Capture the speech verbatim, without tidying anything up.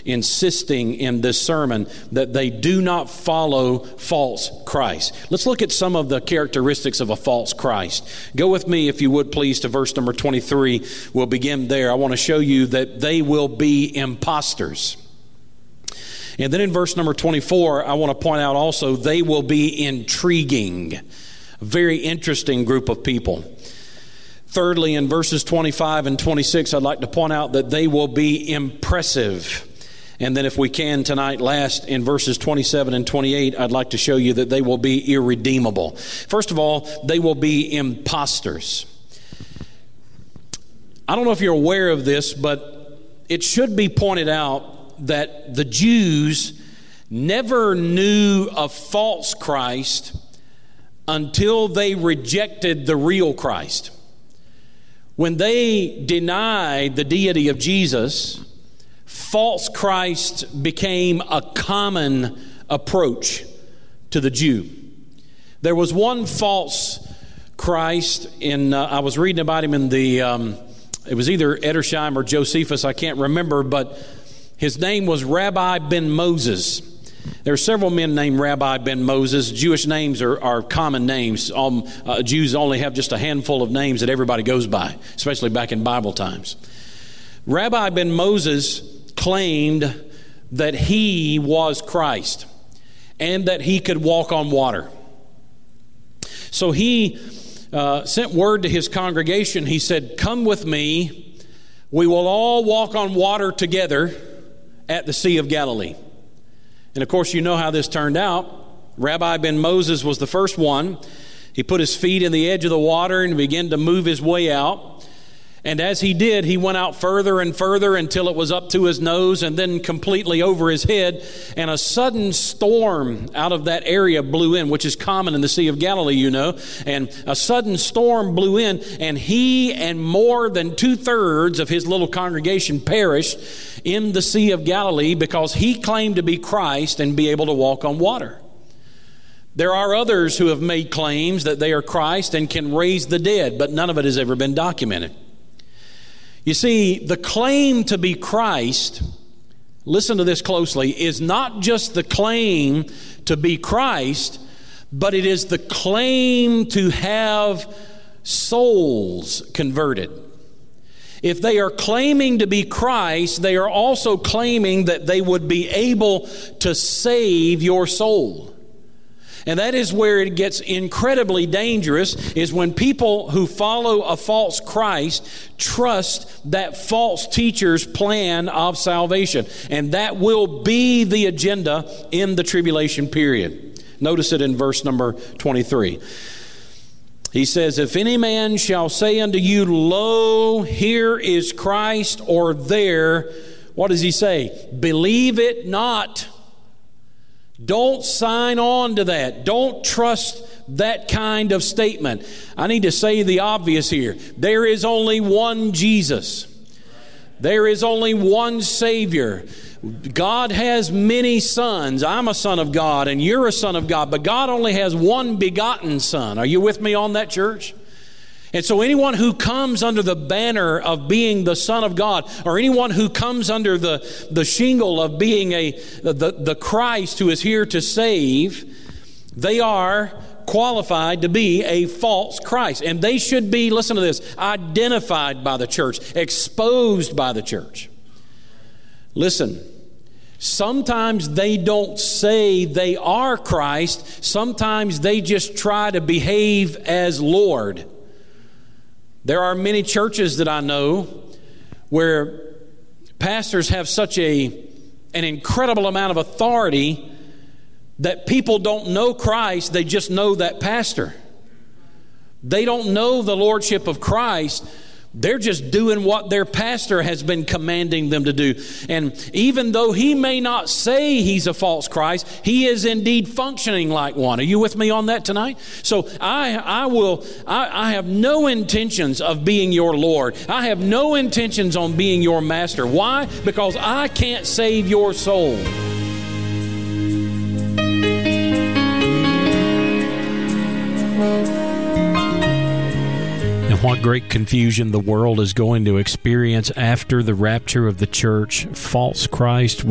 insisting in this sermon that they do not follow false Christ. Let's look at some of the characteristics of a false Christ. Go with me, if you would please, to verse number twenty-three. We'll begin there. I want to show you that they will be imposters. And then in verse number twenty-four, I want to point out also they will be intriguing. A very interesting group of people. Thirdly, in verses twenty-five and twenty-six, I'd like to point out that they will be impressive. And then if we can tonight, last in verses twenty-seven and twenty-eight, I'd like to show you that they will be irredeemable. First of all, they will be imposters. I don't know if you're aware of this, but it should be pointed out that the Jews never knew a false Christ until they rejected the real Christ. When they denied the deity of Jesus, false Christ became a common approach to the Jew. There was one false Christ in, uh, I was reading about him in the, um, it was either Edersheim or Josephus, I can't remember, but his name was Rabbi Ben Moses. There are several men named Rabbi Ben Moses. Jewish names are, are common names. Um, uh, Jews only have just a handful of names that everybody goes by, especially back in Bible times. Rabbi Ben Moses claimed that he was Christ and that he could walk on water. So he uh, sent word to his congregation. He said, "Come with me. We will all walk on water together at the Sea of Galilee." And of course, you know how this turned out. Rabbi Ben Moses was the first one. He put his feet in the edge of the water and began to move his way out. And as he did, he went out further and further until it was up to his nose and then completely over his head. And a sudden storm out of that area blew in, which is common in the Sea of Galilee, you know. And a sudden storm blew in, and he and more than two-thirds of his little congregation perished in the Sea of Galilee because he claimed to be Christ and be able to walk on water. There are others who have made claims that they are Christ and can raise the dead, but none of it has ever been documented. You see, the claim to be Christ, listen to this closely, is not just the claim to be Christ, but it is the claim to have souls converted. If they are claiming to be Christ, they are also claiming that they would be able to save your soul. And that is where it gets incredibly dangerous, is when people who follow a false Christ trust that false teacher's plan of salvation. And that will be the agenda in the tribulation period. Notice it in verse number twenty-three. He says, "If any man shall say unto you, Lo, here is Christ, or there," what does he say? "Believe it not." Don't sign on to that. Don't trust that kind of statement. I need to say the obvious here. There is only one Jesus. There is only one Savior. God has many sons. I'm a son of God and you're a son of God, but God only has one begotten Son. Are you with me on that, church? And so anyone who comes under the banner of being the Son of God, or anyone who comes under the, the shingle of being a the, the Christ who is here to save, they are qualified to be a false Christ. And they should be, listen to this, identified by the church, exposed by the church. Listen, sometimes they don't say they are Christ. Sometimes they just try to behave as Lord. There are many churches that I know where pastors have such a an incredible amount of authority that people don't know Christ, they just know that pastor. They don't know the lordship of Christ. They're just doing what their pastor has been commanding them to do. And even though he may not say he's a false Christ, he is indeed functioning like one. Are you with me on that tonight? So I I will I, I have no intentions of being your Lord. I have no intentions on being your master. Why? Because I can't save your soul. What great confusion the world is going to experience after the rapture of the church. False Christ